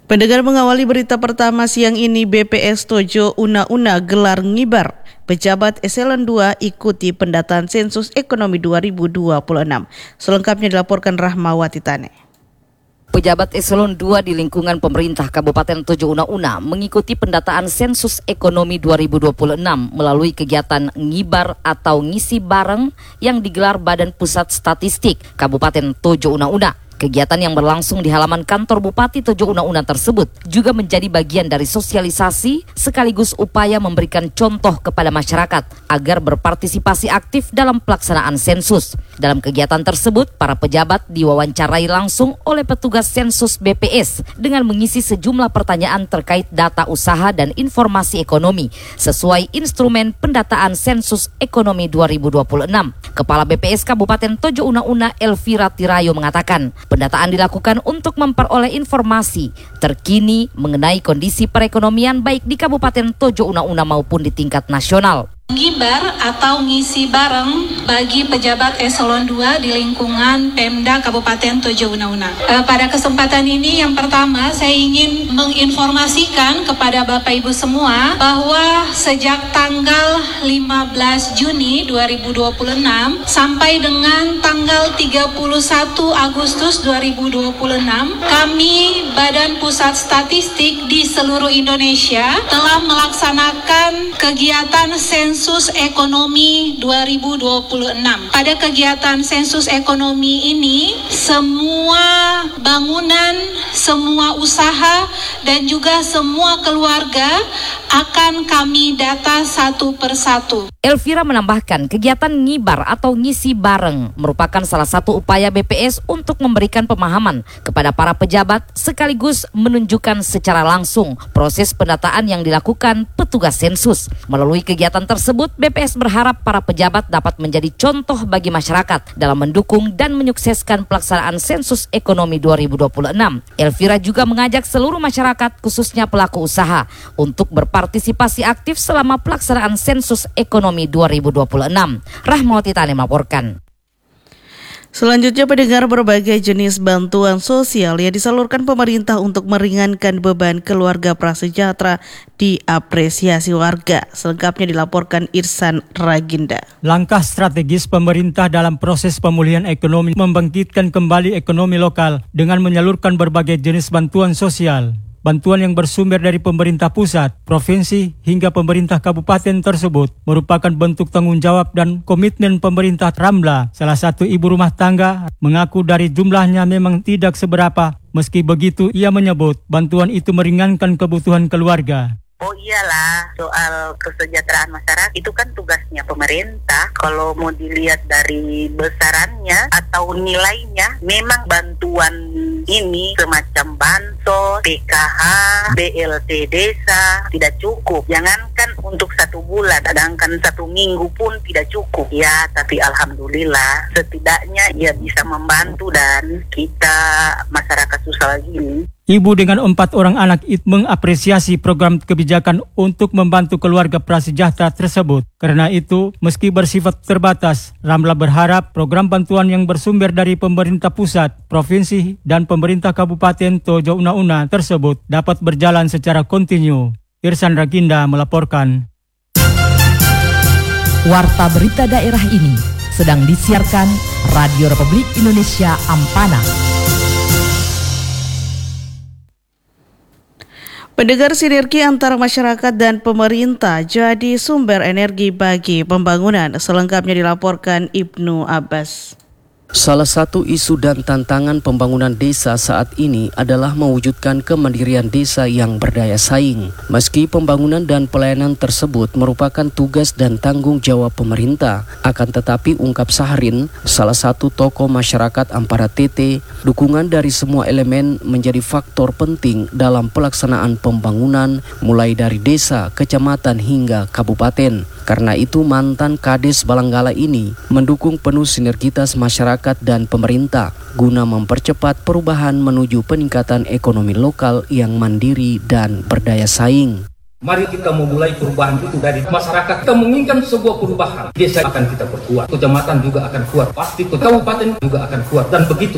Pendengar, mengawali berita pertama siang ini, BPS Tojo Una-Una gelar ngibar. Pejabat Eselon 2 ikuti pendataan sensus ekonomi 2026. Selengkapnya dilaporkan Rahmawati Tane. Pejabat Eselon 2 di lingkungan pemerintah Kabupaten Tojo Una-Una mengikuti pendataan sensus ekonomi 2026 melalui kegiatan ngibar atau ngisi bareng yang digelar Badan Pusat Statistik Kabupaten Tojo Una-Una. Kegiatan yang berlangsung di halaman kantor Bupati Tojo Una-Una tersebut juga menjadi bagian dari sosialisasi sekaligus upaya memberikan contoh kepada masyarakat agar berpartisipasi aktif dalam pelaksanaan sensus. Dalam kegiatan tersebut, para pejabat diwawancarai langsung oleh petugas sensus BPS dengan mengisi sejumlah pertanyaan terkait data usaha dan informasi ekonomi sesuai instrumen pendataan sensus ekonomi 2026. Kepala BPS Kabupaten Tojo Una-Una Elvira Tirayo mengatakan, pendataan dilakukan untuk memperoleh informasi terkini mengenai kondisi perekonomian baik di Kabupaten Tojo Una-Una maupun di tingkat nasional. Ngibar atau ngisi bareng bagi pejabat Eselon 2 di lingkungan Pemda Kabupaten Tojo Una-Una. Pada kesempatan ini yang pertama saya ingin menginformasikan kepada Bapak Ibu semua bahwa sejak tanggal 15 Juni 2026 sampai dengan tanggal 31 Agustus 2026 kami Badan Pusat Statistik di seluruh Indonesia telah melaksanakan kegiatan sensus ekonomi 2026. Pada kegiatan sensus ekonomi ini, semua bangunan, semua usaha, dan juga semua keluarga akan kami data satu persatu. Elvira menambahkan, kegiatan ngibar atau ngisi bareng merupakan salah satu upaya BPS untuk memberikan pemahaman kepada para pejabat sekaligus menunjukkan secara langsung proses pendataan yang dilakukan petugas sensus. Melalui kegiatan tersebut, BPS berharap para pejabat dapat menjadi contoh bagi masyarakat dalam mendukung dan menyukseskan pelaksanaan sensus ekonomi 2026. Elvira juga mengajak seluruh masyarakat, khususnya pelaku usaha, untuk berpartisipasi aktif selama pelaksanaan sensus ekonomi 2026. Rahmawati Tane melaporkan. Selanjutnya, pendengar, berbagai jenis bantuan sosial yang disalurkan pemerintah untuk meringankan beban keluarga prasejahtera diapresiasi warga. Selengkapnya dilaporkan Irsan Raginda. Langkah strategis pemerintah dalam proses pemulihan ekonomi membangkitkan kembali ekonomi lokal dengan menyalurkan berbagai jenis bantuan sosial. Bantuan yang bersumber dari pemerintah pusat, provinsi, hingga pemerintah kabupaten tersebut merupakan bentuk tanggung jawab dan komitmen pemerintah. Ramla, salah satu ibu rumah tangga, mengaku dari jumlahnya memang tidak seberapa. Meski begitu, ia menyebut bantuan itu meringankan kebutuhan keluarga. Oh iyalah, soal kesejahteraan masyarakat itu kan tugasnya pemerintah. Kalau mau dilihat dari besarannya atau nilainya, memang bantuan ini semacam bansos, PKH, BLT desa tidak cukup. Jangankan untuk 1 bulan, sedangkan 1 minggu pun tidak cukup. Ya, tapi alhamdulillah setidaknya ia bisa membantu dan kita masyarakat susah lagi ini. Ibu dengan 4 orang anak itu mengapresiasi program kebijakan untuk membantu keluarga prasejahtera tersebut. Karena itu, meski bersifat terbatas, Ramla berharap program bantuan yang bersumber dari pemerintah pusat, provinsi, dan pemerintah Kabupaten Tojo Una-Una tersebut dapat berjalan secara kontinu. Irsan Raginda melaporkan. Warta berita daerah ini sedang disiarkan Radio Republik Indonesia Ampana. Pendengar, sinergi antara masyarakat dan pemerintah jadi sumber energi bagi pembangunan. Selengkapnya dilaporkan Ibnu Abbas. Salah satu isu dan tantangan pembangunan desa saat ini adalah mewujudkan kemandirian desa yang berdaya saing. Meski pembangunan dan pelayanan tersebut merupakan tugas dan tanggung jawab pemerintah, akan tetapi ungkap Saharin, salah satu tokoh masyarakat Ampara TT, dukungan dari semua elemen menjadi faktor penting dalam pelaksanaan pembangunan mulai dari desa, kecamatan hingga kabupaten. Karena itu mantan Kades Balanggala ini mendukung penuh sinergitas masyarakat dan pemerintah guna mempercepat perubahan menuju peningkatan ekonomi lokal yang mandiri dan berdaya saing. Mari kita memulai perubahan itu dari masyarakat. Kita menginginkan sebuah perubahan. Desa akan kita perkuat, kecamatan juga akan kuat, pasti kabupaten juga akan kuat, dan begitu